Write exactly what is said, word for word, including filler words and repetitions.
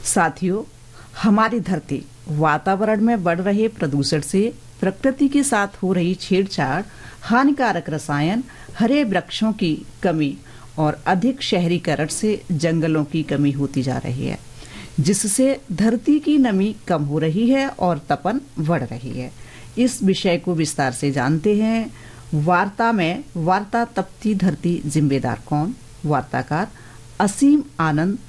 साथियों, हमारी धरती वातावरण में बढ़ रहे प्रदूषण से, प्रकृति के साथ हो रही छेड़छाड़, हानिकारक रसायन, हरे वृक्षों की कमी और अधिक शहरीकरण से जंगलों की कमी होती जा रही है, जिससे धरती की नमी कम हो रही है और तपन बढ़ रही है। इस विषय को विस्तार से जानते हैं। वार्ता में वार्ता तपती धरती जिम्मेदार कौन, वार्ताकार असीम आनंद